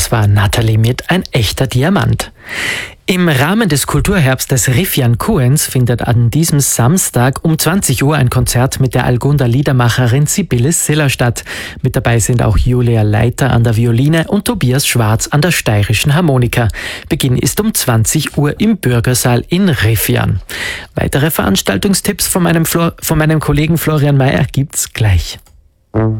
Das war Nathalie mit Ein echter Diamant. Im Rahmen des Kulturherbstes Riffian Kuens findet an diesem Samstag um 20 Uhr ein Konzert mit der Algunder Liedermacherin Sibylle Siller statt. Mit dabei sind auch Julia Leiter an der Violine und Tobias Schwarz an der steirischen Harmonika. Beginn ist um 20 Uhr im Bürgersaal in Riffian. Weitere Veranstaltungstipps von meinem Kollegen Florian Mayer gibt's gleich.